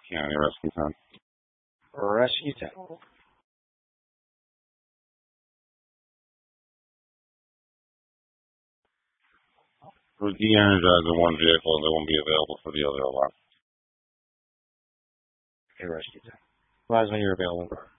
County Rescue 10. Rescue 10. We'll de-energize the one vehicle. They won't be available for the other alarm. Okay, Rescue 10. Advise when you're available.